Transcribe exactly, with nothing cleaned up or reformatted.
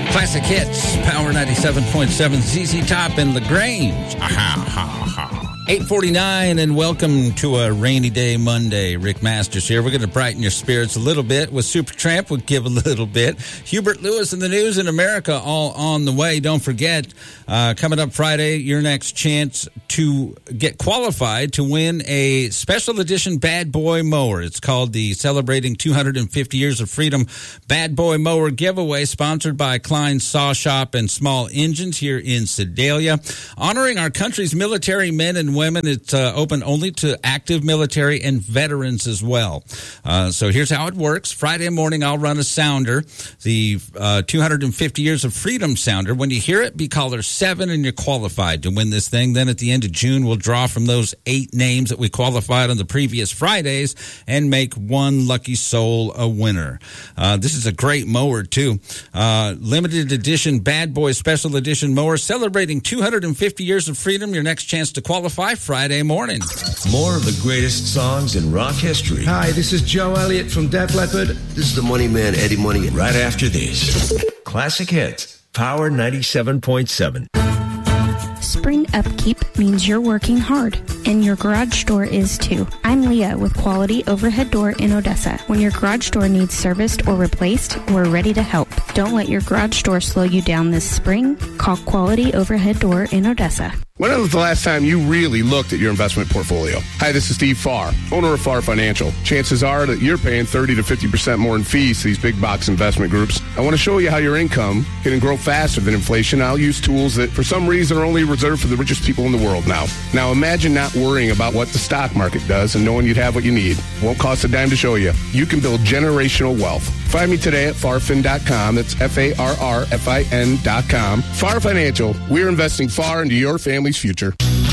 Classic Hits, Power ninety-seven point seven, Z Z Top in LaGrange. Aha, ha, ha. eight forty-nine, and welcome to a rainy day Monday. Rick Masters here. We're going to brighten your spirits a little bit with Supertramp. We'll give a little bit. Hubert Lewis and the News in America all on the way. Don't forget, uh, coming up Friday, your next chance to get qualified to win a special edition Bad Boy Mower. It's called the Celebrating two hundred fifty Years of Freedom Bad Boy Mower Giveaway, sponsored by Klein Saw Shop and Small Engines here in Sedalia. Honoring our country's military men and women. It's uh, open only to active military and veterans as well. Uh, so here's how it works. Friday morning, I'll run a sounder, the uh, two hundred fifty Years of Freedom sounder. When you hear it, be caller seven and you're qualified to win this thing. Then at the end of June, we'll draw from those eight names that we qualified on the previous Fridays and make one lucky soul a winner. Uh, this is a great mower, too. Uh, limited edition Bad Boy Special Edition mower celebrating two hundred fifty years of freedom. Your next chance to qualify Friday morning. More of the greatest songs in rock history. Hi, this is Joe Elliott from Def Leppard. This is the Money Man, Eddie Money. Right after this, Classic Hits, Power ninety-seven point seven. Spring upkeep means you're working hard, and your garage door is too. I'm Leah with Quality Overhead Door in Odessa. When your garage door needs serviced or replaced, we're ready to help. Don't let your garage door slow you down this spring. Call Quality Overhead Door in Odessa. When was the last time you really looked at your investment portfolio? Hi, this is Steve Farr, owner of Farr Financial. Chances are that you're paying thirty to fifty percent more in fees to these big box investment groups. I want to show you how your income can grow faster than inflation. I'll use tools that for some reason are only reserved for the richest people in the world now. Now imagine not worrying about what the stock market does and knowing you'd have what you need. Won't cost a dime to show you. You can build generational wealth. Find me today at farfin dot com. That's F A R R F I N dot com. Farr Financial. We're investing far into your family's future.